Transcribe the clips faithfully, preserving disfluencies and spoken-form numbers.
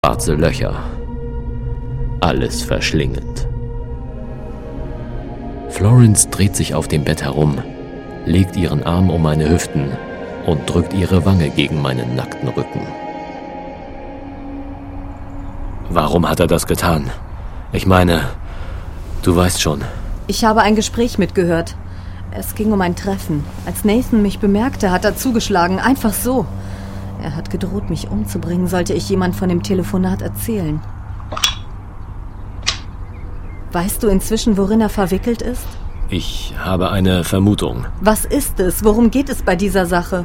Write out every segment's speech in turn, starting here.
Schwarze Löcher. Alles verschlingend. Florence dreht sich auf dem Bett herum, legt ihren Arm um meine Hüften und drückt ihre Wange gegen meinen nackten Rücken. Warum hat er das getan? Ich meine, du weißt schon. Ich habe ein Gespräch mitgehört. Es ging um ein Treffen. Als Nathan mich bemerkte, hat er zugeschlagen, einfach so. Er hat gedroht, mich umzubringen, sollte ich jemand von dem Telefonat erzählen. Weißt du inzwischen, worin er verwickelt ist? Ich habe eine Vermutung. Was ist es? Worum geht es bei dieser Sache?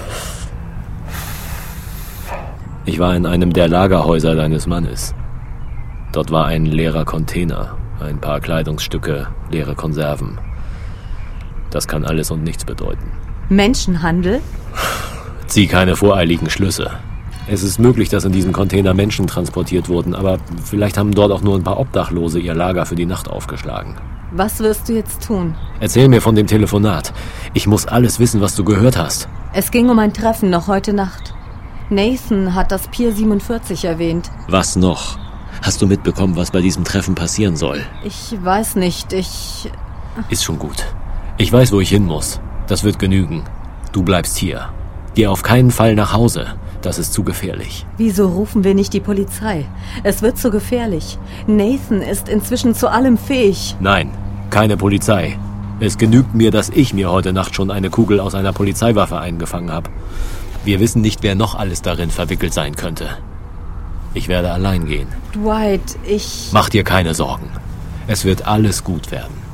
Ich war in einem der Lagerhäuser deines Mannes. Dort war ein leerer Container, ein paar Kleidungsstücke, leere Konserven. Das kann alles und nichts bedeuten. Menschenhandel? Zieh keine voreiligen Schlüsse. Es ist möglich, dass in diesem Container Menschen transportiert wurden, aber vielleicht haben dort auch nur ein paar Obdachlose ihr Lager für die Nacht aufgeschlagen. Was wirst du jetzt tun? Erzähl mir von dem Telefonat. Ich muss alles wissen, was du gehört hast. Es ging um ein Treffen noch heute Nacht. Nathan hat das Pier siebenundvierzig erwähnt. Was noch? Hast du mitbekommen, was bei diesem Treffen passieren soll? Ich weiß nicht, ich... Ist schon gut. Ich weiß, wo ich hin muss. Das wird genügen. Du bleibst hier. Geh auf keinen Fall nach Hause. Das ist zu gefährlich. Wieso rufen wir nicht die Polizei? Es wird zu gefährlich. Nathan ist inzwischen zu allem fähig. Nein, keine Polizei. Es genügt mir, dass ich mir heute Nacht schon eine Kugel aus einer Polizeiwaffe eingefangen habe. Wir wissen nicht, wer noch alles darin verwickelt sein könnte. Ich werde allein gehen. Dwight, ich... Mach dir keine Sorgen. Es wird alles gut werden.